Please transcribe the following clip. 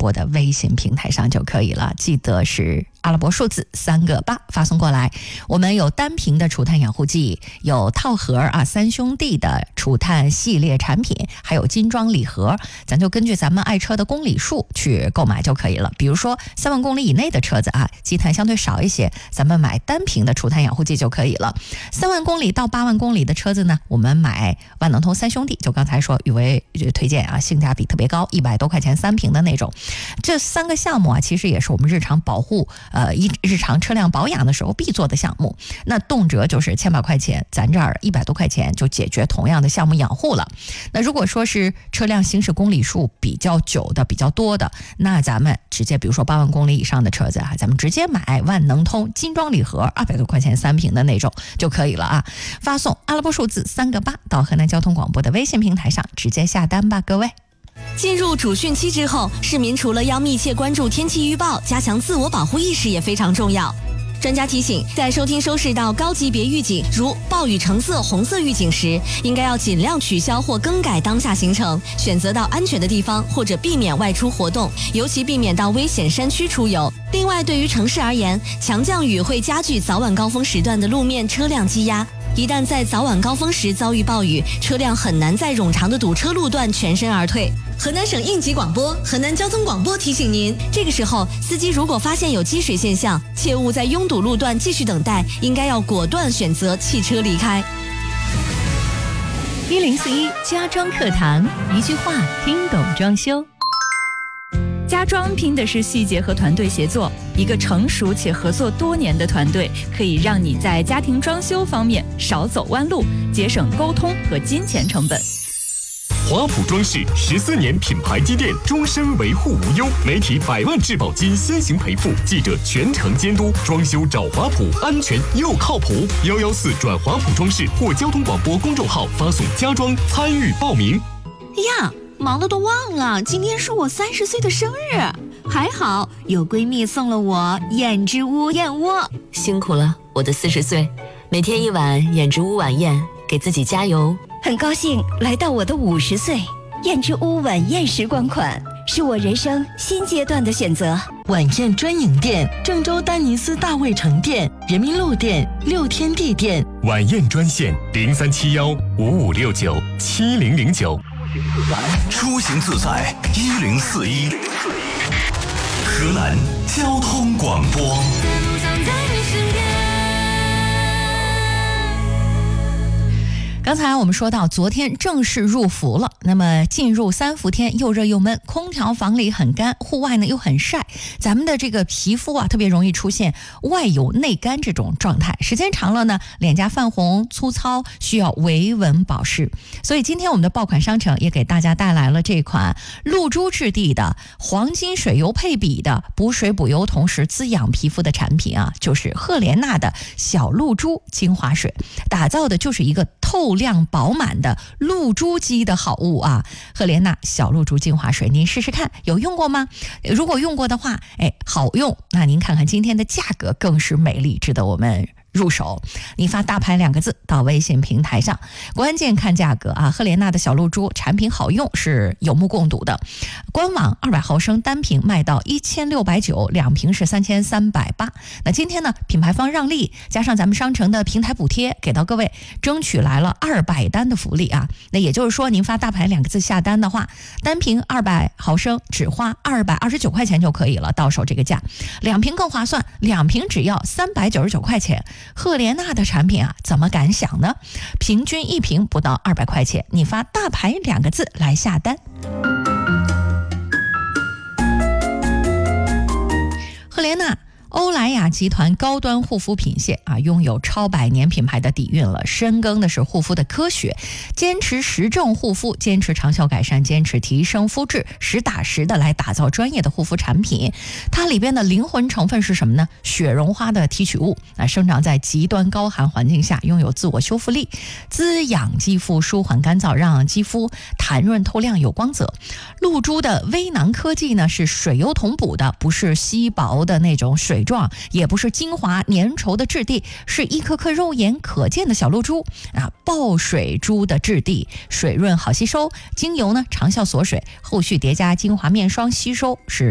播的微信平台上就可以了，记得是阿拉伯数字3个8发送过来。我们有单瓶的除碳养护剂，有套盒3兄弟的除碳系列产品，还有精装礼盒，咱就根据咱们爱车的公里数去购买就可以了。比如说3万公里以内的车子积碳相对少一些，咱们买单瓶的除碳养护剂就可以了。3万公里到8万公里的车子呢，我们买万能通3兄弟，就刚才说宇威推荐性价比特别高，100多块钱3瓶的那种。这3个项目其实也是我们日常保护日常车辆保养的时候必做的项目。那动辄就是千把块钱，咱这儿100多块钱就解决同样的项目养护了。那如果说是车辆行驶公里数比较久的比较多的，那咱们直接比如说8万公里以上的车子咱们直接买万能通精装礼盒200多块钱3瓶的那种就可以了发送阿拉伯数字3个8到河南交通广播的微信平台上直接下单吧，各位。 进入主汛期之后，市民除了要密切关注天气预报，加强自我保护意识也非常重要。专家提醒，在收听收视到高级别预警如暴雨橙色、红色预警时，应该要尽量取消或更改当下行程，选择到安全的地方，或者避免外出活动，尤其避免到危险山区出游。另外，对于城市而言，强降雨会加剧早晚高峰时段的路面车辆积压。一旦在早晚高峰时遭遇暴雨，车辆很难在冗长的堵车路段全身而退。河南省应急广播、河南交通广播提醒您，这个时候司机如果发现有积水现象，切勿在拥堵路段继续等待，应该要果断选择弃车离开。 1041家装课堂，一句话听懂装修。 家装拼的是细节和团队协作，一个成熟且合作多年的团队，可以让你在家庭装修方面少走弯路，节省沟通和金钱成本。 华普装饰14年品牌积淀，终身维护无忧，媒体100万质保金先行赔付，记者全程监督，装修找华普，安全又靠谱。114转华普装饰或交通广播公众号发送家装参与报名。 呀，忙得都忘了今天是我30岁的生日，还好有闺蜜送了我燕之屋燕窝。 辛苦了，我的40岁，每天1碗燕之屋晚宴，给自己加油。 很高兴来到我的50岁，燕之屋晚宴时光款是我人生新阶段的选择。 晚宴专营店：郑州丹尼斯大卫城店、人民路店、六天地店。 晚宴专线037155697009。 出行自在1041，河南交通广播。 刚才我们说到昨天正式入伏了，那么进入3伏天，又热又闷，空调房里很干，户外呢又很晒，咱们的这个皮肤特别容易出现外油内干这种状态，时间长了呢，脸颊泛红粗糙，需要维稳保湿。所以今天我们的爆款商城也给大家带来了这款露珠质地的黄金水油配比的补水补油同时滋养皮肤的产品就是赫莲娜的小露珠精华水，打造的就是一个透亮饱满的露珠肌的好物赫莲娜小露珠精华水，您试试看，有用过吗？如果用过的话，好用，那您看看今天的价格更是美丽，值得我们入手。你发大牌2个字到微信平台上，关键看价格赫莲娜的小露珠产品好用是有目共睹的，官网200毫升单瓶卖到1690，2瓶是3380。那今天呢，品牌方让利，加上咱们商城的平台补贴，给到各位争取来了200单的福利那也就是说，您发大牌2个字下单的话，单瓶200毫升只花229块钱就可以了，到手这个价。2瓶更划算，2瓶只要399块钱。赫莲娜的产品怎么敢想呢？平均1瓶不到200块钱，你发大牌2个字来下单。赫莲娜欧莱雅集团高端护肤品线拥有超100年品牌的底蕴了，深耕的是护肤的科学，坚持实证护肤，坚持长效改善，坚持提升肤质，实打实的来打造专业的护肤产品。它里边的灵魂成分是什么呢？雪绒花的提取物生长在极端高寒环境下，拥有自我修复力，滋养肌肤，舒缓干燥，让肌肤弹润透亮有光泽。露珠的微囊科技呢，是水油同补的，不是稀薄的那种水状，也不是精华粘稠的质地，是一颗颗肉眼可见的小露珠爆水珠的质地，水润好吸收，精油呢长效锁水，后续叠加精华面霜吸收是